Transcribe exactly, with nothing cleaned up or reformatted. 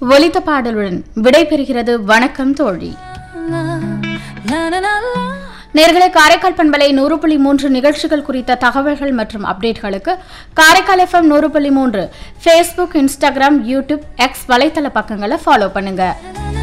ஒலித்த பாடலுடன் விடைபெறுகிறது. வணக்கம் தோழி. நேர்களை காரைக்கால் பண்பலை நூறு புள்ளி மூன்று நிகழ்ச்சிகள் குறித்த தகவல்கள் மற்றும் அப்டேட்களுக்கு காரைக்கால் எஃப்எம் நூறு புள்ளி மூன்று ஃபேஸ்புக், இன்ஸ்டாகிராம், யூடியூப், எக்ஸ் வலைத்தள பக்கங்களை ஃபாலோ பண்ணுங்க.